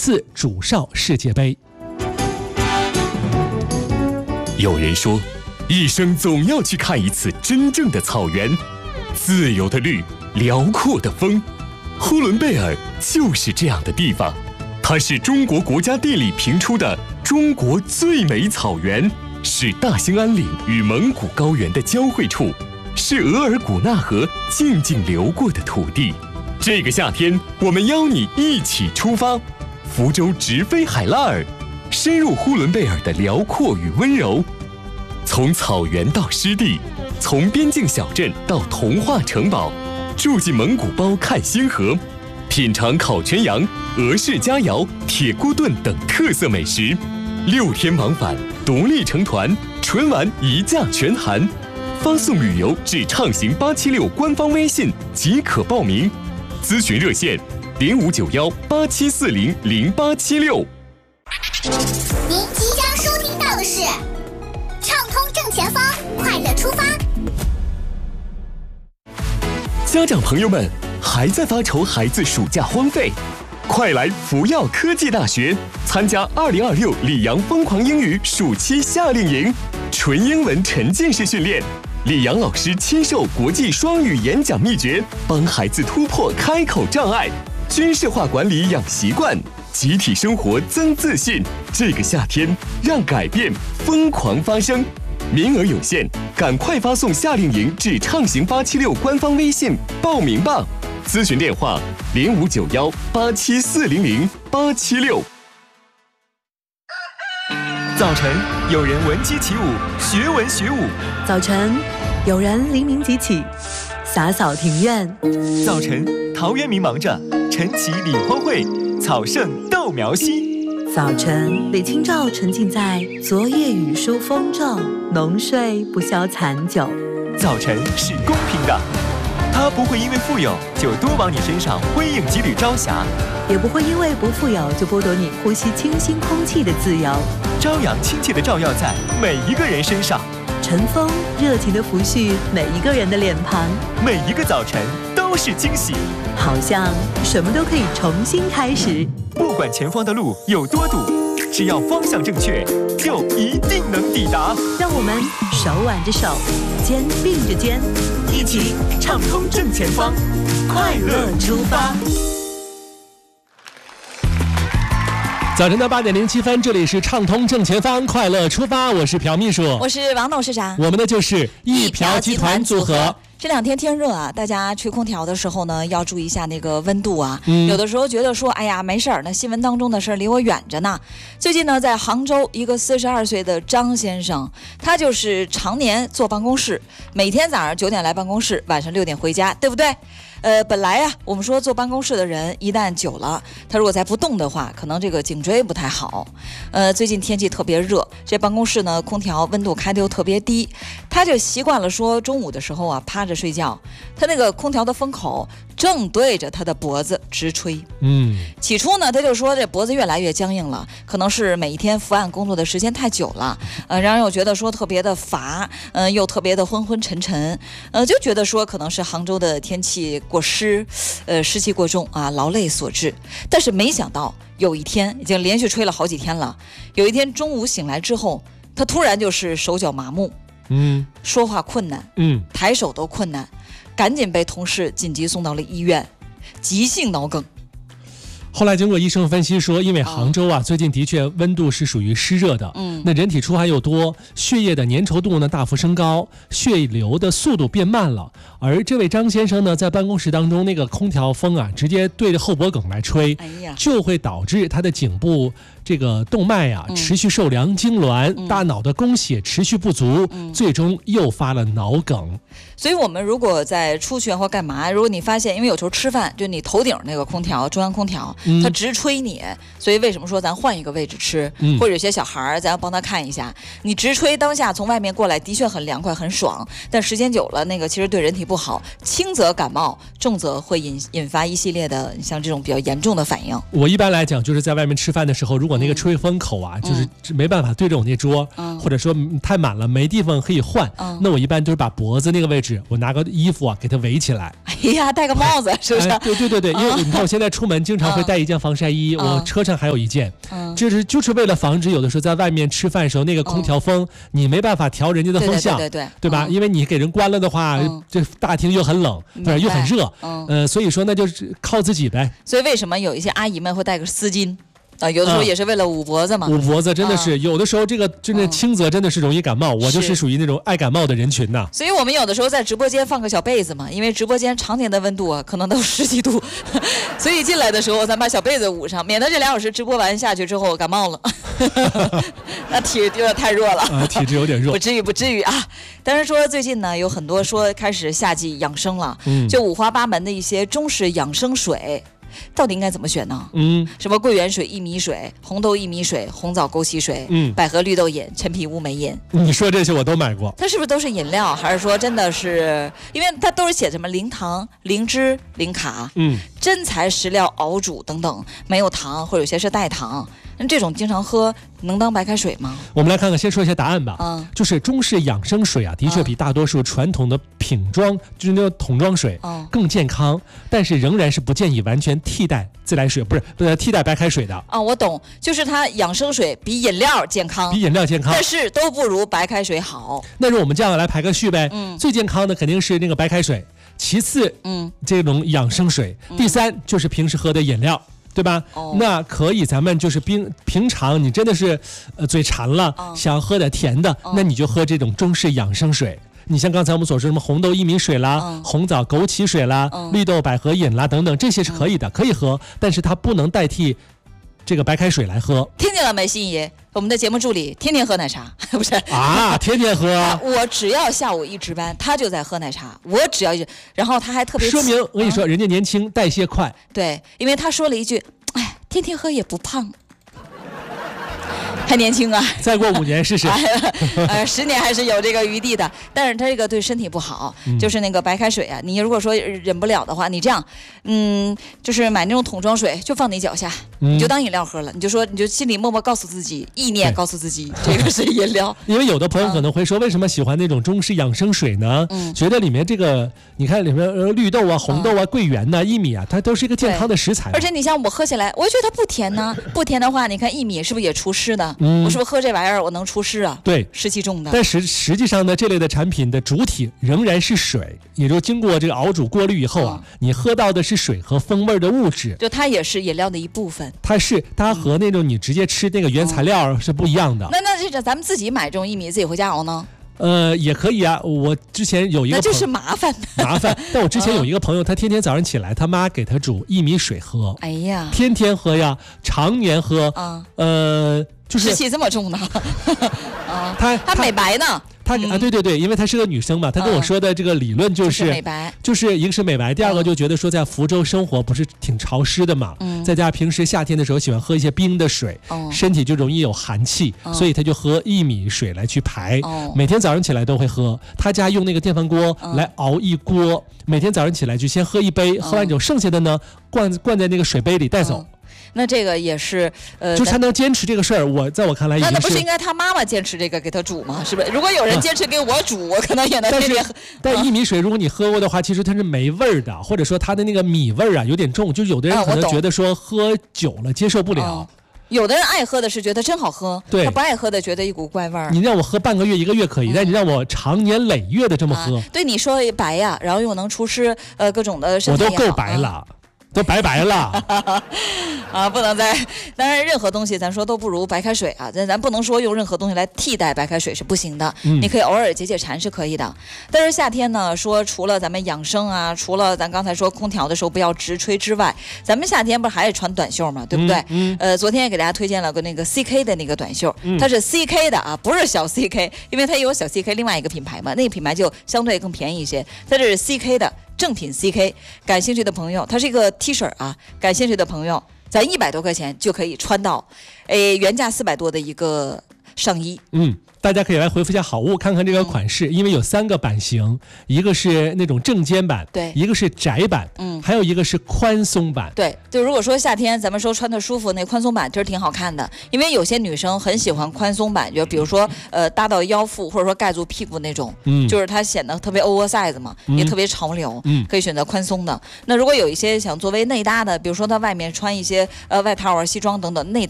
次主少世界杯。 有人说，一生总要去看一次真正的草原，自由的绿，辽阔的风。呼伦贝尔就是这样的地方，它是中国国家地理评出的中国最美草原，是大兴安岭与蒙古高原的交汇处，是额尔古纳河静静流过的土地。这个夏天，我们邀你一起出发，福州直飞海拉尔，深入呼伦贝尔的辽阔与温柔。从草原到湿地，从边境小镇到童话城堡，住进蒙古包看星河，品尝烤全羊、俄式佳肴、铁锅炖等特色美食。6天往返，独立成团，纯玩一价全含。发送旅游至畅行876官方微信即可报名。咨询热线059187400876。 您即将收听到的是畅通正前方，快乐出发。 家长朋友们，还在发愁孩子暑假荒废？快来福耀科技大学参加2026里昂疯狂英语暑期夏令营，纯英文沉浸式训练，李阳老师亲授国际双语演讲秘诀，帮孩子突破开口障碍，军事化管理养习惯，集体生活增自信。这个夏天，让改变疯狂发生。名额有限，赶快发送夏令营至畅行876官方微信报名吧。咨询电话059187400876。 早晨，有人闻鸡起舞，学文学武； 早晨，有人黎明即起，洒扫庭院； 早晨，陶渊明忙着晨起理荒秽，草盛豆苗稀； 早晨，李清照沉浸在昨夜雨疏风骤，浓睡不消残酒。 早晨是公平的，它不会因为富有就多往你身上辉映几缕朝霞， 也不会因为不富有就剥夺你呼吸清新空气的自由。 朝阳亲切地照耀在每一个人身上， 晨风热情地抚恤每一个人的脸庞， 每一个早晨都是惊喜， 好像什么都可以重新开始。 不管前方的路有多堵，只要方向正确，就一定能抵达。 让我们手挽着手，肩并着肩，一起畅通正前方，快乐出发。 早晨的8点07分，这里是畅通正前方，快乐出发，我是朴秘书， 我是王董事长， 我们的就是一朴集团组合。 这2天天热啊，大家吹空调的时候呢，要注意一下那个温度啊。有的时候觉得说，哎呀，没事儿，那新闻当中的事儿离我远着呢。最近呢，在杭州，一个42岁的张先生，他就是常年坐办公室，每天早上9点来办公室，晚上6点回家，对不对？本来啊，我们说坐办公室的人一旦久了，他如果再不动的话，可能这个颈椎不太好。最近天气特别热，这办公室呢，空调温度开的又特别低，他就习惯了说中午的时候啊，趴着睡觉，他那个空调的风口正对着他的脖子直吹。起初呢，他就说这脖子越来越僵硬了，可能是每一天伏案工作的时间太久了，让人又觉得说特别的乏，又特别的昏昏沉沉，就觉得说可能是杭州的天气过湿，湿气过重啊，劳累所致。但是没想到有一天，已经连续吹了好几天了，有一天中午醒来之后，他突然就是手脚麻木，说话困难，抬手都困难，赶紧被同事紧急送到了医院，急性脑梗。 后来经过医生分析说，因为杭州啊最近的确温度是属于湿热的，那人体出汗又多，血液的粘稠度呢大幅升高，血流的速度变慢了。而这位张先生呢，在办公室当中那个空调风啊，直接对着后脖梗来吹，就会导致他的颈部这个动脉啊持续受凉痉挛，大脑的供血持续不足，最终诱发了脑梗。 所以我们如果在出去或干嘛，如果你发现，因为有时候吃饭就你头顶那个空调，中央空调它直吹你，所以为什么说咱换一个位置吃，或者有些小孩咱要帮他看一下，你直吹当下从外面过来的确很凉快很爽，但时间久了那个其实对人体不好，轻则感冒，重则会引发一系列的像这种比较严重的反应。 我一般来讲就是在外面吃饭的时候，如果果那个吹风口啊，就是没办法对着我那桌，或者说太满了没地方可以换，那我一般就是把脖子那个位置，我拿个衣服啊给它围起来。 哎呀，戴个帽子是不是？ 对，因为你看我现在出门经常会带一件防晒衣，我车上还有一件，就是为了防止有的时候在外面吃饭的时候那个空调风你没办法调人家的风向，对吧？因为你给人关了的话，这大厅又很冷，又很热，所以说那就是靠自己呗。 所以为什么有一些阿姨们会带个丝巾？有的时候也是为了捂脖子嘛。 捂脖子真的是有的时候这个真的轻则真的是容易感冒，我就是属于那种爱感冒的人群呐。 所以我们有的时候在直播间放个小被子嘛，因为直播间常年的温度啊可能都10几度，所以进来的时候咱把小被子捂上，免得这2小时直播完下去之后感冒了。那体有点太弱了， 体质有点弱， 不至于啊。但是说最近呢有很多说开始夏季养生了，就五花八门的一些中式养生水。到底应该怎么选呢？什么桂圆水、薏米水、红豆薏米水、红枣枸杞水、百合绿豆饮、陈皮乌梅饮。 你说这些我都买过。 它是不是都是饮料，还是说真的是？因为它都是写什么零糖、零脂、零卡，真材实料熬煮等等，没有糖，或者有些是带糖。那这种经常喝能当白开水吗？ 我们来看看，先说一下答案吧。就是中式养生水啊，的确比大多数传统的瓶装，就是那种桶装水更健康，但是仍然是不建议完全替代自来水，不是替代白开水的。 我懂，就是它养生水比饮料健康，但是都不如白开水好。 那如果我们这样来排个序呗，最健康的肯定是那个白开水，其次这种养生水，第三就是平时喝的饮料。对吧？那可以，咱们就是平常你真的是嘴馋了，想喝点甜的，那你就喝这种中式养生水。你像刚才我们所说什么红豆薏米水啦、红枣枸杞水啦、绿豆百合饮啦等等，这些是可以的，可以喝，但是它不能代替这个白开水来喝。 听见了没，心怡？我们的节目助理天天喝奶茶，不是啊？天天喝。 我只要下午一值班，他就在喝奶茶。我只要然后他还特别说明，我跟你说，人家年轻，代谢快。 对，因为他说了一句：“哎，天天喝也不胖。”还年轻啊！ 再过5年试试 ，10年还是有这个余地的。但是它这个对身体不好，就是那个白开水啊。你如果说忍不了的话，你这样，就是买那种桶装水，就放你脚下，你就当饮料喝了。你就心里默默告诉自己，意念告诉自己，这个是饮料。 因为有的朋友可能会说，为什么喜欢那种中式养生水呢？觉得里面这个，你看里面绿豆啊、红豆啊、桂圆呐、薏米啊，它都是一个健康的食材。 而且你像我喝起来，我觉得它不甜呢。不甜的话，你看薏米是不是也除湿的？我是不是喝这玩意儿我能除湿啊？ 对， 湿气重的。 但实际上呢，这类的产品的主体仍然是水，也就经过这个熬煮过滤以后啊，你喝到的是水和风味的物质。 就它也是饮料的一部分。 它和那种你直接吃那个原材料是不一样的。 那这咱们自己买这种薏米自己回家熬呢？ 也可以啊。我之前有一个那就是麻烦。 但我之前有一个朋友，他天天早上起来，他妈给他煮薏米水喝。 哎呀， 天天喝呀，常年喝。就是湿气这么重呢。他美白呢。 对，因为她是个女生嘛，她跟我说的这个理论就是美白， 就是一个是美白，第二个就觉得说在福州生活不是挺潮湿的嘛，再加上平时夏天的时候喜欢喝一些冰的水，身体就容易有寒气，所以她就喝薏米水来去排，每天早上起来都会喝。她家用那个电饭锅来熬一锅，每天早上起来就先喝一杯，喝完之后剩下的呢灌在那个水杯里带走。 那这个也是就他能坚持这个事儿，在我看来已经是。 那不是应该他妈妈坚持这个给他煮吗？是不是？如果有人坚持给我煮，我可能也能天天喝。 但薏米水如果你喝过的话，其实它是没味儿的，或者说它的那个米味儿啊有点重，就有的人可能觉得说喝久了接受不了。 有的人爱喝的是觉得真好喝， 对， 他不爱喝的觉得一股怪味儿。 你让我喝半个月、1个月可以，但你让我长年累月的这么喝， 对你说白呀，然后又能除湿，各种的身体我都够白了。都白了不能再。当然任何东西咱说都不如白开水啊，咱不能说用任何东西来替代白开水是不行的，你可以偶尔解馋是可以的。但是夏天呢，说除了咱们养生啊，除了咱刚才说空调的时候不要直吹之外，咱们夏天不是还得穿短袖吗？对不对？昨天也给大家推荐了个那个 CK 的那个短袖，它是 CK 的啊，不是小 CK， 因为它有小 CK 另外一个品牌嘛，那个品牌就相对更便宜一些，它这是 CK 的正品 CK。 感兴趣的朋友，它是一个 T 恤啊，感兴趣的朋友咱100多块钱就可以穿到原价400多的一个上衣。 大家可以来回复一下好物，看看这个款式，因为有3个版型，一个是那种正肩版， 对， 一个是窄版，还有一个是宽松版。 对，就如果说夏天咱们说穿的舒服，那宽松版其实挺好看的，因为有些女生很喜欢宽松版，就比如说搭到腰腹或者说盖住屁股那种，就是它显得特别 oversize 嘛，也特别潮流，可以选择宽松的。那如果有一些想作为内搭的，比如说它外面穿一些外套啊、西装等等内搭。